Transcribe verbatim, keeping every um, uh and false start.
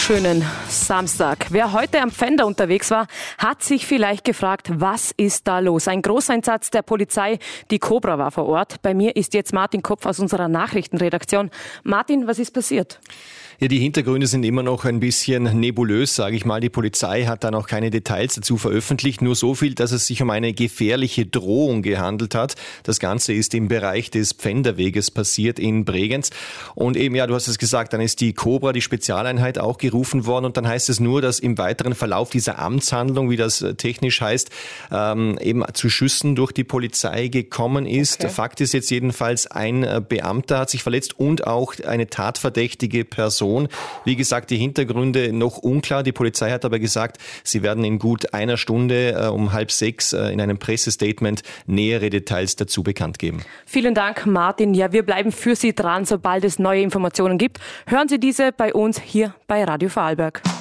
wunderschönen Samstag. Wer heute am Pfänder unterwegs war, hat sich vielleicht gefragt, was ist da los? Ein Großeinsatz der Polizei, die Cobra war vor Ort. Bei mir ist jetzt Martin Kopf aus unserer Nachrichtenredaktion. Martin, was ist passiert? Ja, die Hintergründe sind immer noch ein bisschen nebulös, sage ich mal. Die Polizei hat da noch keine Details dazu veröffentlicht. Nur so viel, dass es sich um eine gefährliche Drohung gehandelt hat. Das Ganze ist im Bereich des Pfänderweges passiert in Bregenz. Und eben, ja, du hast es gesagt, dann ist die Cobra, die Spezialeinheit, auch gerufen worden. Und dann heißt es nur, dass im weiteren Verlauf dieser Amtshandlung, wie das technisch heißt, ähm, eben zu Schüssen durch die Polizei gekommen ist. Okay. Fakt ist jetzt jedenfalls, ein Beamter hat sich verletzt und auch eine tatverdächtige Person. Wie gesagt, die Hintergründe noch unklar. Die Polizei hat aber gesagt, sie werden in gut einer Stunde äh, um halb sechs äh, in einem Pressestatement nähere Details dazu bekannt geben. Vielen Dank, Martin. Ja, wir bleiben für Sie dran, sobald es neue Informationen gibt. Hören Sie diese bei uns hier bei Radio Vorarlberg.